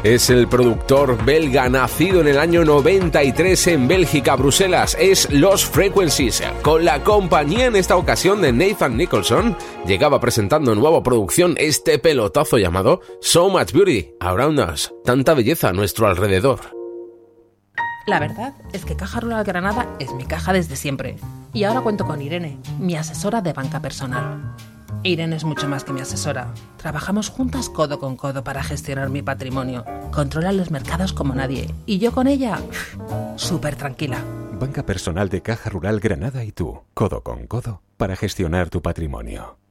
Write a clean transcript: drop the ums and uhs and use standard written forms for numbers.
Es el productor belga nacido en el año 93 en Bélgica, Bruselas. Es Lost Frequencies. Con la compañía en esta ocasión de Nathan Nicholson, llegaba presentando en nueva producción este pelotazo llamado So Much Beauty Around Us. Tanta belleza a nuestro alrededor. La verdad es que Caja Rural Granada es mi caja desde siempre. Y ahora cuento con Irene, mi asesora de banca personal. Irene es mucho más que mi asesora. Trabajamos juntas codo con codo para gestionar mi patrimonio. Controla los mercados como nadie. Y yo con ella, súper tranquila. Banca personal de Caja Rural Granada y tú, codo con codo, para gestionar tu patrimonio.